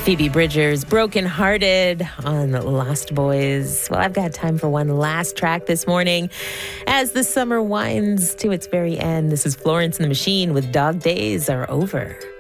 Phoebe Bridgers, Broken Hearted on Lost Boys. Well, I've got time for one last track this morning. As the summer winds to its very end, this is Florence and the Machine with Dog Days Are Over.